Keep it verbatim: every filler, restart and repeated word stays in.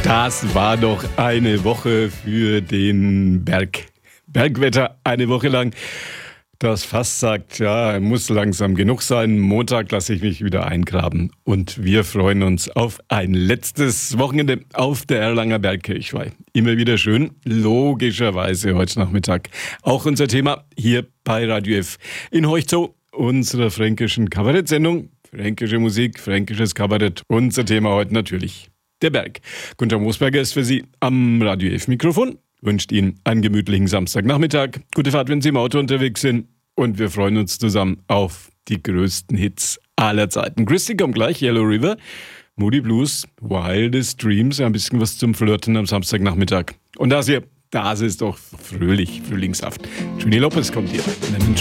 Das war doch eine Woche für den Berg. Bergwetter eine Woche lang. Das Fass sagt, ja, muss langsam genug sein. Montag lasse ich mich wieder eingraben. Und wir freuen uns auf ein letztes Wochenende auf der Erlanger Bergkirchweih. Immer wieder schön, logischerweise heute Nachmittag. Auch unser Thema hier bei Radio F. In Heuchzow, unserer fränkischen Kabarettsendung. Fränkische Musik, fränkisches Kabarett. Unser Thema heute natürlich der Berg. Gunter Moosberger ist für Sie am Radio F Mikrofon. Wünscht Ihnen einen gemütlichen Samstagnachmittag. Gute Fahrt, wenn Sie im Auto unterwegs sind. Und wir freuen uns zusammen auf die größten Hits aller Zeiten. Christy kommt gleich, Yellow River, Moody Blues, Wildest Dreams, ein bisschen was zum Flirten am Samstagnachmittag. Und das hier, das ist doch fröhlich, frühlingshaft. Trini Lopez kommt hier.